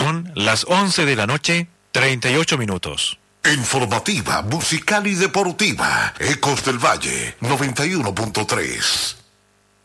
Son las 11 de la noche, 38 minutos. Informativa, musical y deportiva. Ecos del Valle, 91.3.